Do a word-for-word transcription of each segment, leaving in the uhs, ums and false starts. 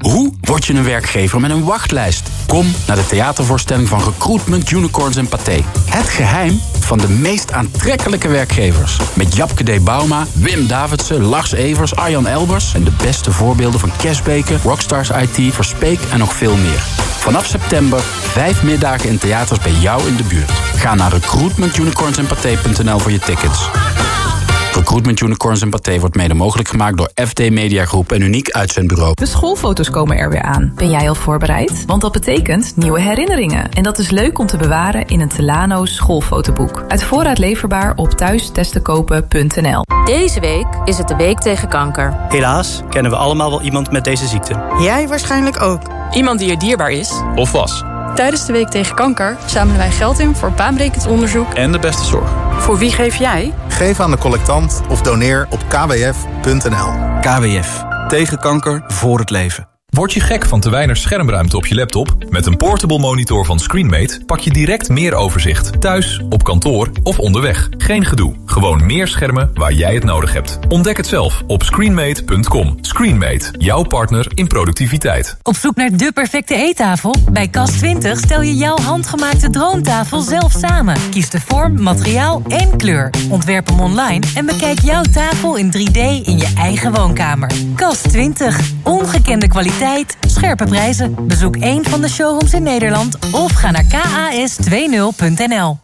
Hoe word je een werkgever met een wachtlijst? Kom naar de theatervoorstelling van Recruitment, Unicorns en Pathé. Het geheim van de meest aantrekkelijke werkgevers. Met Japke D. Bauma, Wim Davidsen, Lars Evers, Arjan Elbers... en de beste voorbeelden van Cashbaker, Rockstars I T, Verspeek en nog veel meer. Vanaf september vijf middagen in theaters bij jou in de buurt. Ga naar recruitment unicorns en pathé punt n l voor je tickets. Recruitment Unicorns en Pathé wordt mede mogelijk gemaakt door F D Media Groep en Uniek Uitzendbureau. De schoolfoto's komen er weer aan. Ben jij al voorbereid? Want dat betekent nieuwe herinneringen. En dat is leuk om te bewaren in een Telano schoolfotoboek. Uit voorraad leverbaar op thuistestenkopen punt n l. Deze week is het de week tegen kanker. Helaas kennen we allemaal wel iemand met deze ziekte. Jij waarschijnlijk ook. Iemand die je dierbaar is. Of was. Tijdens de Week tegen Kanker zamelen wij geld in voor baanbrekend onderzoek en de beste zorg. Voor wie geef jij? Geef aan de collectant of doneer op k w f punt n l. K W F. Tegen kanker, voor het leven. Word je gek van te weinig schermruimte op je laptop? Met een portable monitor van Screenmate pak je direct meer overzicht. Thuis, op kantoor of onderweg. Geen gedoe. Gewoon meer schermen waar jij het nodig hebt. Ontdek het zelf op screenmate punt com. Screenmate, jouw partner in productiviteit. Op zoek naar de perfecte eettafel? Bij Kast twintig stel je jouw handgemaakte droomtafel zelf samen. Kies de vorm, materiaal en kleur. Ontwerp hem online en bekijk jouw tafel in drie D in je eigen woonkamer. Kast twintig. Ongekende kwaliteit. Scherpe prijzen. Bezoek één van de showrooms in Nederland of ga naar k a s twintig punt n l.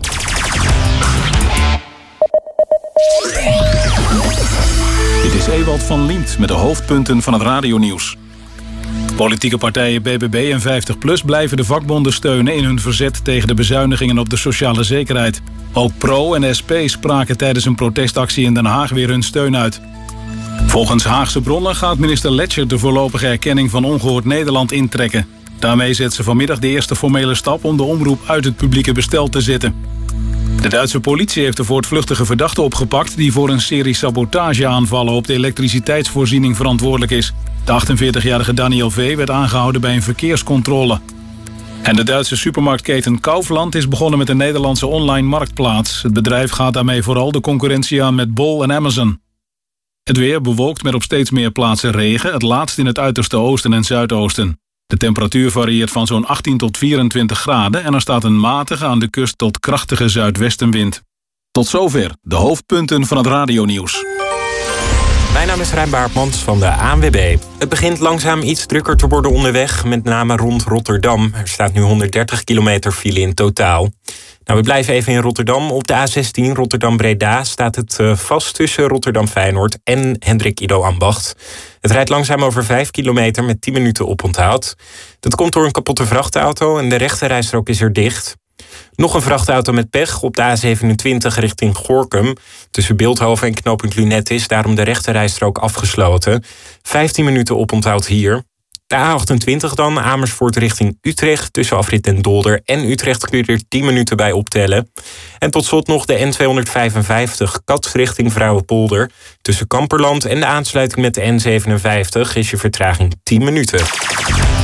Dit is Ewald van Liemt met de hoofdpunten van het radionieuws. Politieke partijen B B B en vijftig plus blijven de vakbonden steunen in hun verzet tegen de bezuinigingen op de sociale zekerheid. Ook Pro en S P spraken tijdens een protestactie in Den Haag weer hun steun uit. Volgens Haagse bronnen gaat minister Letscher de voorlopige erkenning van Ongehoord Nederland intrekken. Daarmee zet ze vanmiddag de eerste formele stap om de omroep uit het publieke bestel te zetten. De Duitse politie heeft de voortvluchtige verdachte opgepakt die voor een serie sabotageaanvallen op de elektriciteitsvoorziening verantwoordelijk is. De achtenveertigjarige Daniel V. werd aangehouden bij een verkeerscontrole. En de Duitse supermarktketen Kaufland is begonnen met een Nederlandse online marktplaats. Het bedrijf gaat daarmee vooral de concurrentie aan met Bol en Amazon. Het weer bewolkt met op steeds meer plaatsen regen, het laatst in het uiterste oosten en zuidoosten. De temperatuur varieert van zo'n achttien tot vierentwintig graden en er staat een matige aan de kust tot krachtige zuidwestenwind. Tot zover de hoofdpunten van het radionieuws. Mijn naam is Rijn Baartmans van de A N W B. Het begint langzaam iets drukker te worden onderweg, met name rond Rotterdam. Er staat nu honderddertig kilometer file in totaal. Nou, we blijven even in Rotterdam. Op de A zestien Rotterdam-Breda staat het vast tussen Rotterdam-Feyenoord en Hendrik Ido Ambacht. Het rijdt langzaam over vijf kilometer met tien minuten oponthoud. Dat komt door een kapotte vrachtauto en de rechterrijstrook is er dicht. Nog een vrachtauto met pech op de A zevenentwintig richting Gorinchem. Tussen Beeldhoven en knooppunt Lunetten is daarom de rechterrijstrook afgesloten. vijftien minuten oponthoud hier. De A achtentwintig dan, Amersfoort richting Utrecht. Tussen afrit Den Dolder en Utrecht kun je er tien minuten bij optellen. En tot slot nog de N tweehonderdvijfenvijftig, Kat richting Vrouwenpolder. Tussen Kamperland en de aansluiting met de N zevenenvijftig is je vertraging tien minuten.